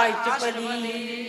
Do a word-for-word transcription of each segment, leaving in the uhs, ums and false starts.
पली।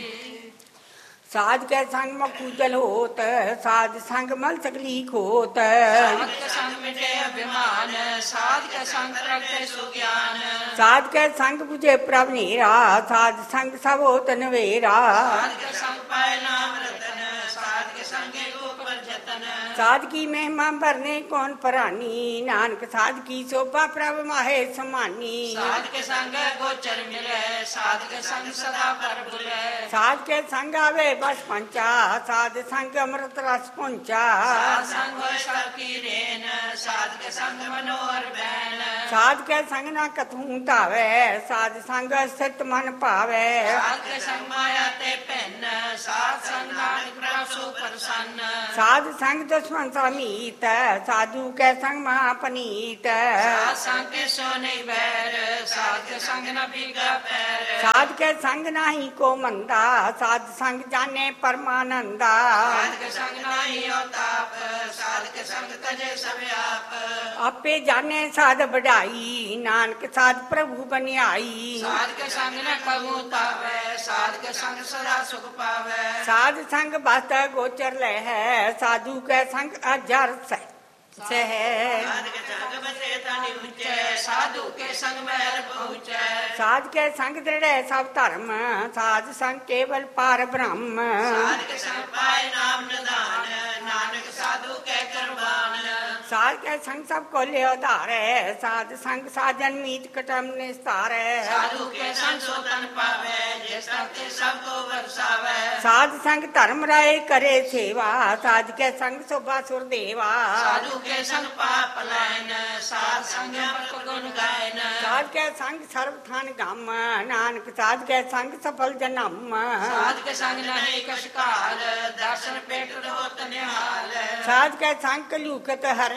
साध के संग मकूजल होत, साध संग मल सकली खोत। साध के संग मिटे अभिमान, साध के संग प्रगटे सुज्ञान। साध के संग बुझे प्रभ नीरा, साध संग सब होत नवेरा। साध के संग पाए नाम रतन, साध के संग ऊपर जतन। साध की महिमा भरने कौन परानी, नानक साध की शोभा प्रभ माहे समानी। साध के संग गोचर मिले, साध के संग सदा पर बुले। साध के संग आवे बस पंचा, साध संग अमृत रस पहुंचा। साध संग होए सब की रेन, साध के संग मनोहर बैन। साध के संग ना कथू तावे, साध संग स्थित मन पावे। साध के संग माया ते पहन, साध संग नानक प्रभु सो प्रसन्न। साध संग दुश्मन समीत, साधु के संग महापनीत। साध संग के सो नहीं बैर, साध के संग न भीगा पैर। साध के संग नाही को मंदा, साध संग जाने परमानंदा। साध के संग नाही ताप, साध के संग तजे सब आप। आपे जाने साध बढ़ाई, नानक साध प्रभु बनियाई। साध के संग न कबू तावे, साध के संग सदा सुख पावे। साध संग बात गोचर ले है, साधु के संग अजर से से है। साध के संग बसे तनि ऊंचे, साधु के संग महल पहुँचे। साध के संग दृढ़ सब धर्म, साध संग केवल पार ब्रह्म। साध के संग पाए नाम निधान, नानक साधु के कुर्बान। साध के संग सब को ले उधारे, साध संग साजन मीत कटम निस्तारे। साधु के संग सो तन पावे, जिस तन सबको बरसावे। साध संग धर्म राय करे सेवा, साध के संग शोभा सुर देवा। साधु के संग पाप लायन, साध संग अमृत गुण गायन। साध के संग सर्वथान गम, नानक साध के संग सफल जन्म। साध के संग नहीं कछ काल, दर्शन पेट होत निहाल। साध के संग कलयुगत हर